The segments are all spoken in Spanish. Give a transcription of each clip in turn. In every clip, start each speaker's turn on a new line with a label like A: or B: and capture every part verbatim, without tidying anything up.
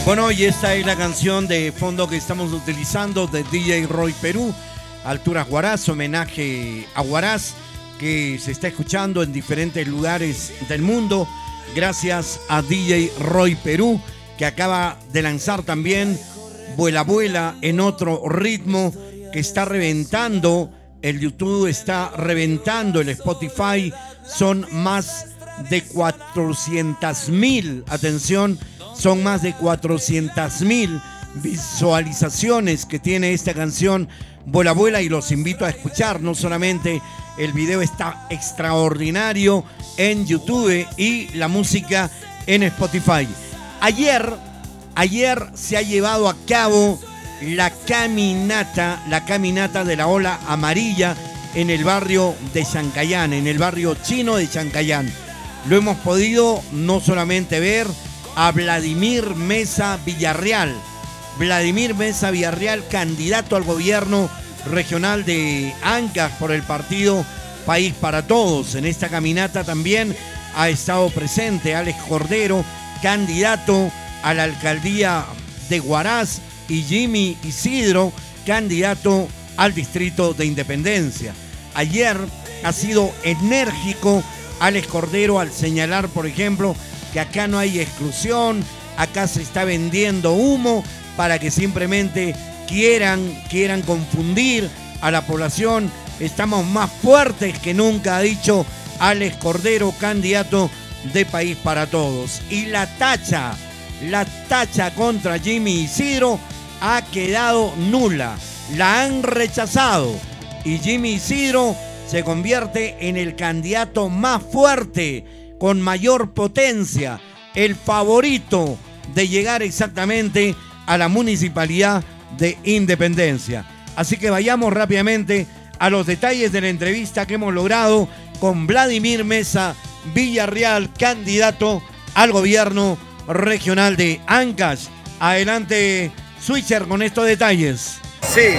A: Bueno, y esta es la canción de fondo que estamos utilizando de D J Roy Perú, Alturas Huaraz, homenaje a Huaraz, que se está escuchando en diferentes lugares del mundo, gracias a D J Roy Perú, que acaba de lanzar también Vuela Vuela en otro ritmo que está reventando. El YouTube está reventando, el Spotify son más de cuatrocientas mil, atención, son más de cuatrocientas mil visualizaciones que tiene esta canción Vuela Vuela, y los invito a escuchar. No solamente el video está extraordinario en YouTube y la música en Spotify. Ayer, ayer se ha llevado a cabo la caminata, la caminata de la ola amarilla en el barrio de Chancayán, en el barrio chino de Chancayán. Lo hemos podido no solamente ver a Vladimir Meza Villarreal, Vladimir Meza Villarreal, candidato al gobierno regional de Ancash por el partido País para Todos. En esta caminata también ha estado presente Alex Cordero, candidato a la alcaldía de Huaraz, y Jimmy Isidro, candidato al distrito de Independencia. Ayer ha sido enérgico Alex Cordero al señalar, por ejemplo, que acá no hay exclusión, acá se está vendiendo humo para que simplemente quieran, quieran confundir a la población. Estamos más fuertes que nunca, ha dicho Alex Cordero, candidato de País para Todos. Y la tacha, la tacha contra Jimmy Isidro ha quedado nula, la han rechazado, y Jimmy Isidro se convierte en el candidato más fuerte, con mayor potencia, el favorito de llegar exactamente a la municipalidad de Independencia. Así que vayamos rápidamente a los detalles de la entrevista que hemos logrado con Vladimir Meza Villarreal, candidato al gobierno regional de Ancash. Adelante, Switcher, con estos detalles.
B: Sí, eh,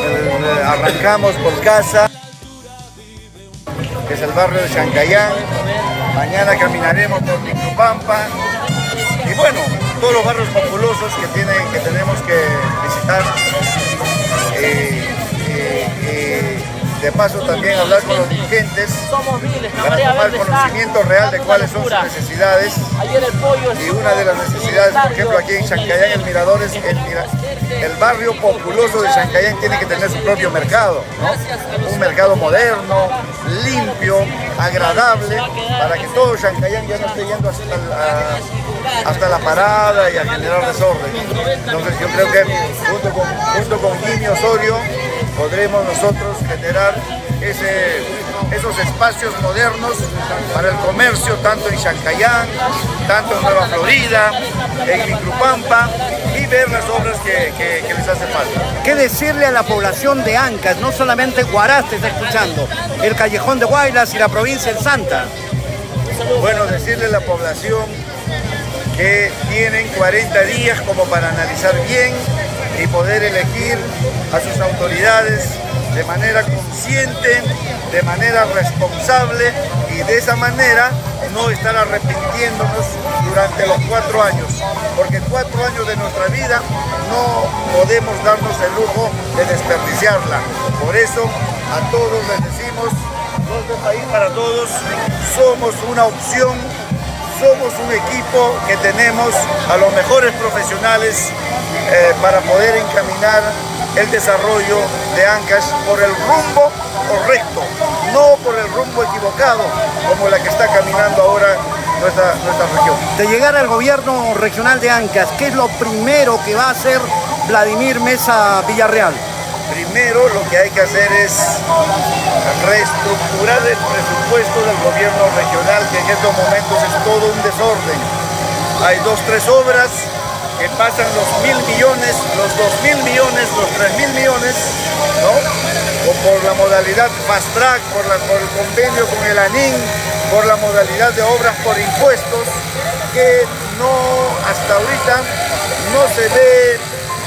B: arrancamos por casa, que es el barrio de Chancayán. Mañana caminaremos por Micropampa y bueno, todos los barrios populosos que, tienen, que tenemos que visitar. Eh, eh, eh, de paso también hablar con los dirigentes para tomar conocimiento real de cuáles son sus necesidades. Y una de las necesidades, por ejemplo, aquí en Chancayán, el Mirador, es el, el barrio populoso de Chancayán tiene que tener su propio mercado, ¿no? Un mercado moderno, limpio, agradable, para que todo Chancayán ya no esté yendo hasta la, hasta la parada y a generar desorden. Entonces yo creo que junto con, junto con Jimmy Osorio podremos nosotros generar ese, esos espacios modernos para el comercio, tanto en Chancayán, tanto en Nueva Florida, en Micropampa, y ver las obras que, que, que les hace falta.
C: ¿Qué decirle a la población de Ancash? No solamente Huaraz te está escuchando, el Callejón de Huaylas y la provincia del Santa.
B: Bueno, decirle a la población que tienen cuarenta días como para analizar bien y poder elegir a sus autoridades de manera consciente, de manera responsable, y de esa manera no estar arrepintiéndonos durante los cuatro años, porque cuatro años de nuestra vida no podemos darnos el lujo de desperdiciarla. Por eso a todos les decimos, los de País para Todos somos una opción, somos un equipo que tenemos a los mejores profesionales eh, para poder encaminar el desarrollo de Ancash por el rumbo correcto, no por el rumbo equivocado como la que está caminando ahora nuestra, nuestra región.
C: De llegar al gobierno regional de Ancash, ¿qué es lo primero que va a hacer Vladimir Meza Villarreal?
B: Primero lo que hay que hacer es reestructurar el presupuesto del gobierno regional, que en estos momentos es todo un desorden. Hay dos, tres obras que pasan los mil millones, los dos mil millones, los tres mil millones, ¿no? O por la modalidad fast track, por, la, por el convenio con el ANIN, por la modalidad de obras por impuestos, que no, hasta ahorita no se ve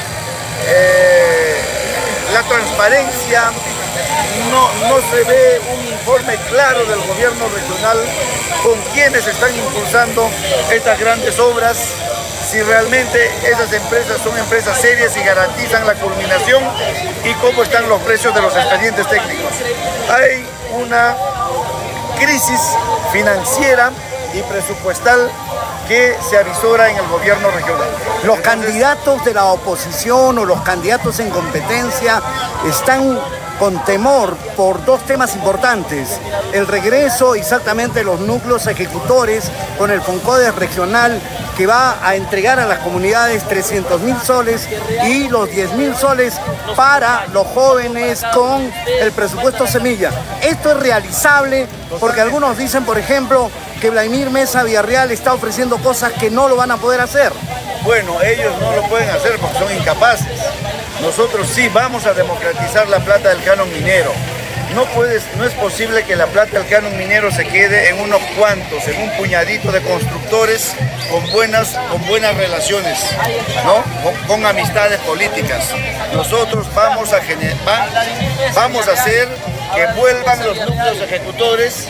B: eh, la transparencia, no, no se ve un informe claro del gobierno regional con quienes están impulsando estas grandes obras. si realmente esas empresas son empresas serias y garantizan la culminación y cómo están los precios de los expedientes técnicos. Hay una crisis financiera y presupuestal que se avisora en el gobierno regional.
C: Los Entonces, candidatos de la oposición o los candidatos en competencia están con temor por dos temas importantes: el regreso exactamente de los núcleos ejecutores con el FONCODES regional, que va a entregar a las comunidades trescientos mil soles y los diez mil soles para los jóvenes con el presupuesto Semilla. Esto es realizable porque algunos dicen, por ejemplo, que Vladimir Meza Villarreal está ofreciendo cosas que no lo van a poder hacer.
B: Bueno, ellos no lo pueden hacer porque son incapaces. Nosotros sí vamos a democratizar la plata del canon minero. No, puedes, no es posible que la plata del canon minero se quede en unos cuantos, en un puñadito de constructores con buenas, con buenas relaciones, ¿no? Con, con amistades políticas. Nosotros vamos a, gener, va, vamos a hacer que vuelvan los núcleos ejecutores.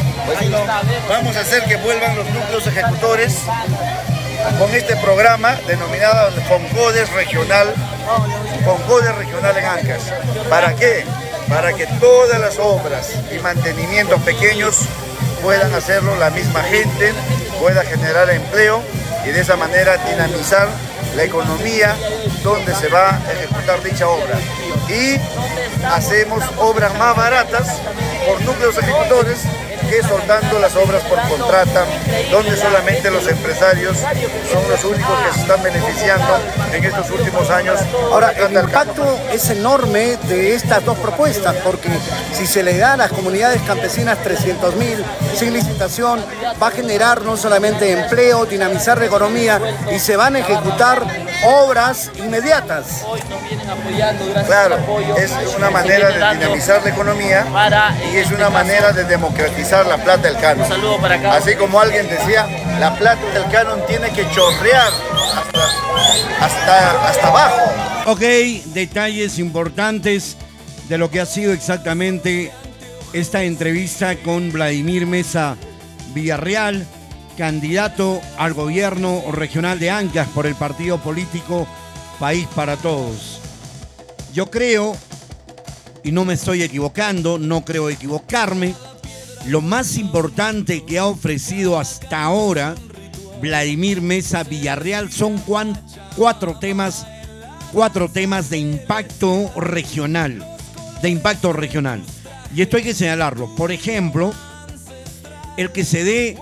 B: Vamos a hacer que vuelvan los núcleos ejecutores con este programa denominado FONCODES Regional, FONCODES Regional en Ancash. ¿Para qué? Para que todas las obras y mantenimientos pequeños puedan hacerlo la misma gente, pueda generar empleo y de esa manera dinamizar la economía donde se va a ejecutar dicha obra. Y hacemos obras más baratas por núcleos ejecutores que soltando las obras por contrata, donde solamente los empresarios son los únicos que se están beneficiando en estos últimos años.
C: Ahora, el impacto es enorme de estas dos propuestas, porque si se le da a las comunidades campesinas trescientos mil sin licitación, va a generar no solamente empleo, dinamizar la economía y se van a ejecutar obras inmediatas.
B: Claro, es una manera de dinamizar la economía y es una manera de democratizar la plata del canon. Así como alguien decía, la plata del canon tiene que chorrear hasta, hasta, hasta abajo.
A: Ok, detalles importantes de lo que ha sido exactamente esta entrevista con Vladimir Meza Villarreal, candidato al gobierno regional de Ancash por el partido político País para Todos. Yo creo, y no me estoy equivocando, no creo equivocarme, lo más importante que ha ofrecido hasta ahora Vladimir Meza Villarreal son cuan, cuatro temas, cuatro temas de impacto regional, de impacto regional. Y esto hay que señalarlo. Por ejemplo, el que se dé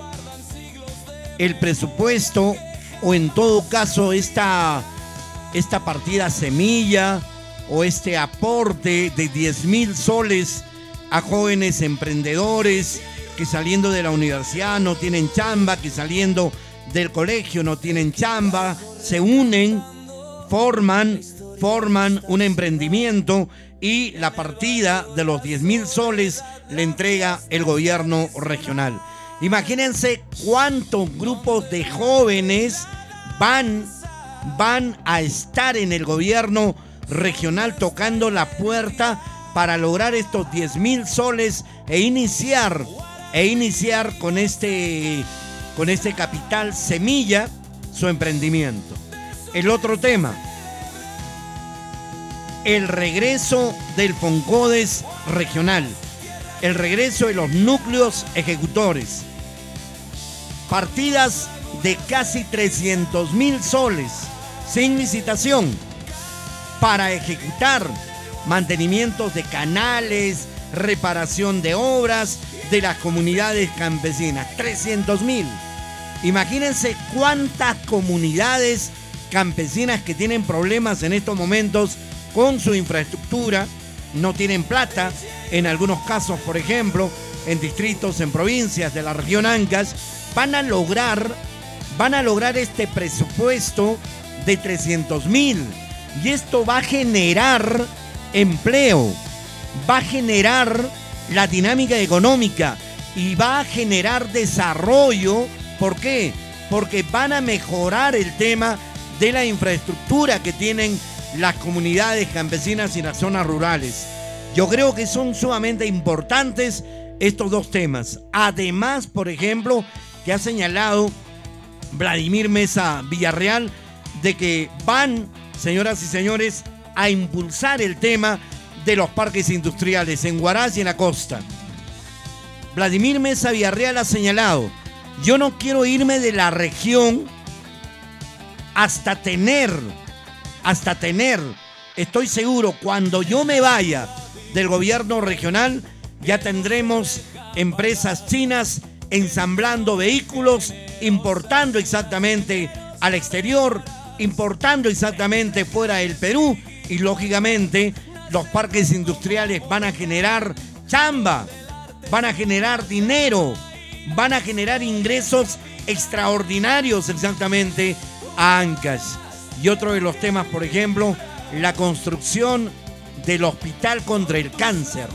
A: el presupuesto o en todo caso esta, esta partida semilla o este aporte de diez mil soles a jóvenes emprendedores que saliendo de la universidad no tienen chamba, que saliendo del colegio no tienen chamba, se unen, forman, forman un emprendimiento y la partida de los diez mil soles le entrega el gobierno regional. Imagínense cuántos grupos de jóvenes van, van a estar en el gobierno regional tocando la puerta para lograr estos diez mil soles e iniciar, e iniciar con este, con este capital semilla su emprendimiento. El otro tema, el regreso del FONCODES regional, el regreso de los núcleos ejecutores, partidas de casi trescientos mil soles sin licitación para ejecutar mantenimientos de canales, reparación de obras de las comunidades campesinas. trescientos mil. Imagínense cuántas comunidades campesinas que tienen problemas en estos momentos con su infraestructura, no tienen plata, en algunos casos, por ejemplo, en distritos, en provincias de la región Ancash, van a lograr, van a lograr este presupuesto de trescientos mil. Y esto va a generar empleo, va a generar la dinámica económica y va a generar desarrollo. ¿Por qué? Porque van a mejorar el tema de la infraestructura que tienen las comunidades campesinas y las zonas rurales. Yo creo que son sumamente importantes estos dos temas. Además, por ejemplo, que ha señalado Vladimir Mesa Villarreal de que van, señoras y señores, a impulsar el tema de los parques industriales en Huaraz y en la costa. Vladimir Mesa Villarreal ha señalado: yo no quiero irme de la región hasta tener, hasta tener, estoy seguro, cuando yo me vaya del gobierno regional, ya tendremos empresas chinas ensamblando vehículos, importando exactamente al exterior, importando exactamente fuera del Perú, y lógicamente los parques industriales van a generar chamba, van a generar dinero, van a generar ingresos extraordinarios exactamente a Ancash. Y otro de los temas, por ejemplo, la construcción del hospital contra el cáncer.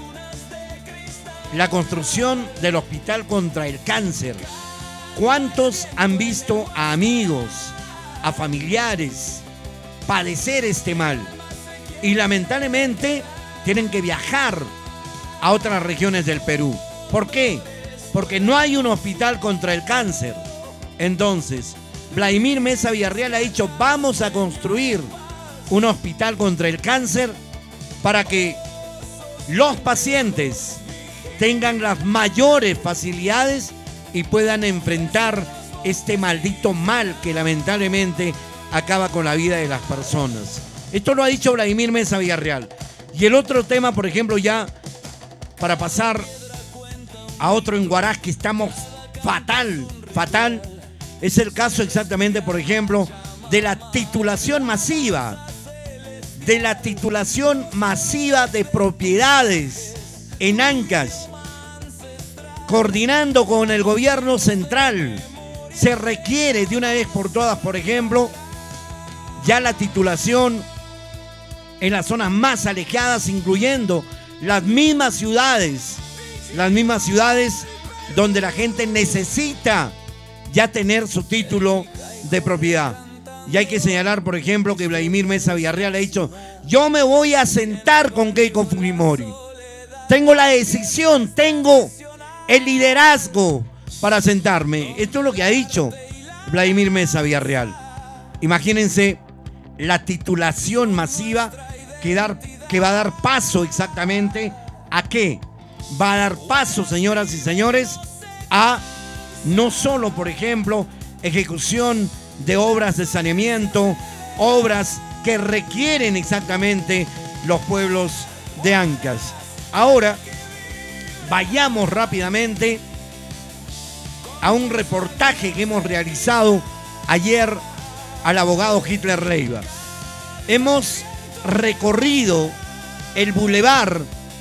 A: La construcción del hospital contra el cáncer. ¿Cuántos han visto a amigos, a familiares padecer este mal? Y lamentablemente tienen que viajar a otras regiones del Perú. ¿Por qué? Porque no hay un hospital contra el cáncer. Entonces, Vladimir Mesa Villarreal ha dicho: vamos a construir un hospital contra el cáncer para que los pacientes tengan las mayores facilidades y puedan enfrentar este maldito mal que lamentablemente acaba con la vida de las personas. Esto lo ha dicho Vladimir Mesa Villarreal. Y el otro tema, por ejemplo, ya para pasar a otro en Huaraz que estamos fatal, fatal, es el caso exactamente, por ejemplo, de la titulación masiva, de la titulación masiva de propiedades en Ancash, coordinando con el gobierno central. Se requiere de una vez por todas, por ejemplo, ya la titulación en las zonas más alejadas, incluyendo las mismas ciudades, las mismas ciudades donde la gente necesita ya tener su título de propiedad. Y hay que señalar, por ejemplo, que Vladimir Mesa Villarreal ha dicho: yo me voy a sentar con Keiko Fujimori. Tengo la decisión, tengo el liderazgo para sentarme. Esto es lo que ha dicho Vladimir Mesa Villarreal. Imagínense la titulación masiva que, dar, que va a dar paso exactamente a qué. Va a dar paso, señoras y señores, a no solo, por ejemplo, ejecución de obras de saneamiento, obras que requieren exactamente los pueblos de Ancash. Ahora, vayamos rápidamente a un reportaje que hemos realizado ayer al abogado Hitler Leiva. Hemos recorrido el bulevar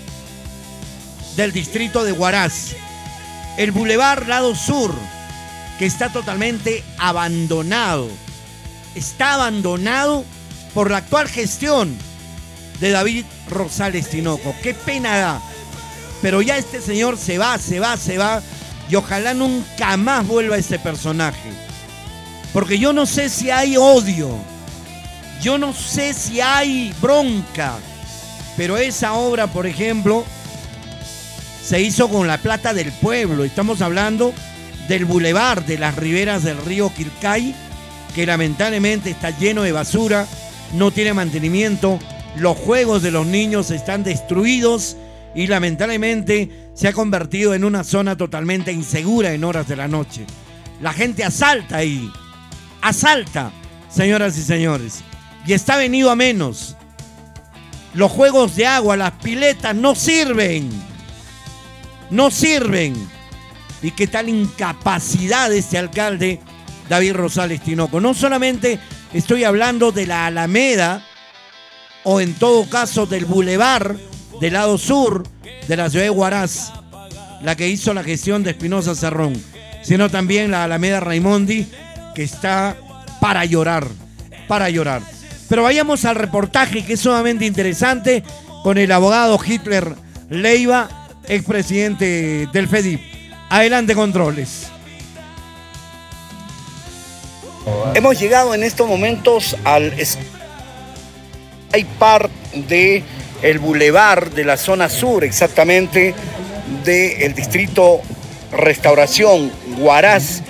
A: del distrito de Huaraz, el bulevar lado sur, que está totalmente abandonado. Está abandonado por la actual gestión de David Rosales Tinoco. Qué pena da. Pero ya este señor se va, se va, se va. Y ojalá nunca más vuelva este personaje. Porque yo no sé si hay odio. Yo no sé si hay bronca. Pero esa obra, por ejemplo, se hizo con la plata del pueblo. Estamos hablando del bulevar de las riberas del río Quilcay, que lamentablemente está lleno de basura, no tiene mantenimiento, los juegos de los niños están destruidos y lamentablemente se ha convertido en una zona totalmente insegura en horas de la noche. La gente asalta ahí, asalta, señoras y señores, y está venido a menos. Los juegos de agua, las piletas no sirven, no sirven. Y qué tal incapacidad de este alcalde David Rosales Tinoco. No solamente estoy hablando de la Alameda, o en todo caso del bulevar del lado sur de la ciudad de Huaraz, la que hizo la gestión de Espinosa Cerrón, sino también la Alameda Raimondi, que está para llorar, para llorar. Pero vayamos al reportaje, que es sumamente interesante, con el abogado Hitler Leiva, expresidente del FEDIP. Adelante, controles.
C: Hemos llegado en estos momentos al Sky Park de el bulevar de la zona sur, exactamente del distrito Restauración Huaraz,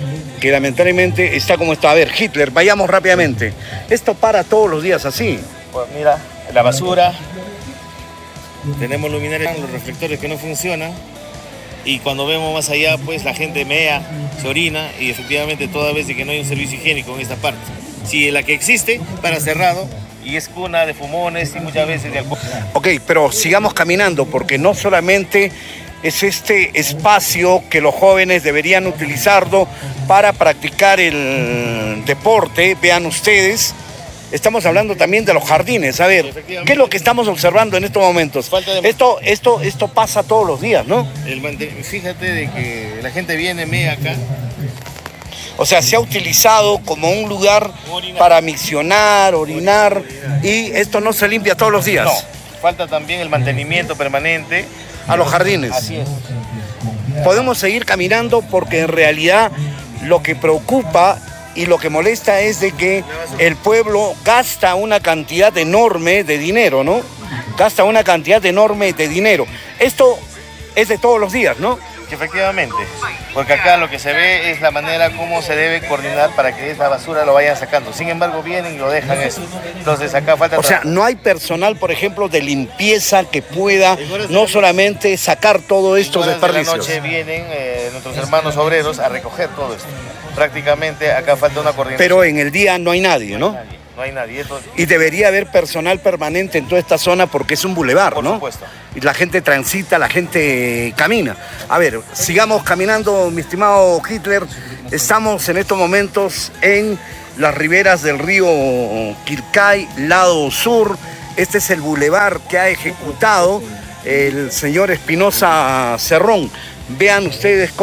C: que lamentablemente está como está. A ver, Hitler, vayamos rápidamente. Esto para todos los días así.
D: Pues mira, la basura, tenemos luminarias, los reflectores que no funcionan, y cuando vemos más allá, pues la gente mea, se orina, y efectivamente toda vez de que no hay un servicio higiénico en esta parte. Si la que existe, para cerrado, y es cuna de fumones y muchas veces de alcohol.
C: Ok, pero sigamos caminando, porque no solamente es este espacio que los jóvenes deberían utilizarlo para practicar el deporte. Vean ustedes, estamos hablando también de los jardines. A ver, ¿qué es lo que estamos observando en estos momentos?
D: De...
C: Esto, esto, esto pasa todos los días, ¿no?
D: El manten... Fíjate de que la gente viene, mea acá.
C: O sea, se ha utilizado como un lugar orinar. Para miccionar, orinar, y esto no se limpia todos los días.
D: No, falta también el mantenimiento permanente
C: a los jardines.
D: Así es.
C: Podemos seguir caminando porque en realidad lo que preocupa y lo que molesta es de que el pueblo gasta una cantidad enorme de dinero, ¿no? Gasta una cantidad enorme de dinero. Esto es de todos los días, ¿no?
D: Efectivamente, porque acá lo que se ve es la manera como se debe coordinar para que esa basura lo vayan sacando. Sin embargo, vienen y lo dejan eso. Entonces acá falta...
C: O sea, no hay personal, por ejemplo, de limpieza que pueda no solamente sacar todo esto de desperdicios.
D: En la noche vienen eh, nuestros hermanos obreros a recoger todo esto. Prácticamente acá falta una coordinación.
C: Pero en el día no hay nadie, ¿no?
D: No hay nadie. No hay nadie. Esto...
C: Y debería haber personal permanente en toda esta zona porque es un bulevar,
D: Por
C: ¿no?
D: Por supuesto.
C: Y la gente transita, la gente camina. A ver, sigamos caminando, mi estimado Hitler. Estamos en estos momentos en las riberas del río Quilcay, lado sur. Este es el bulevar que ha ejecutado el señor Espinosa Cerrón. Vean ustedes cómo